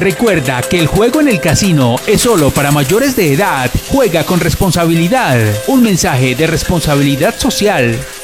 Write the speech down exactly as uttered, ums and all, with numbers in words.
Recuerda que el juego en el casino es solo para mayores de edad. Juega con responsabilidad. Un mensaje de responsabilidad social.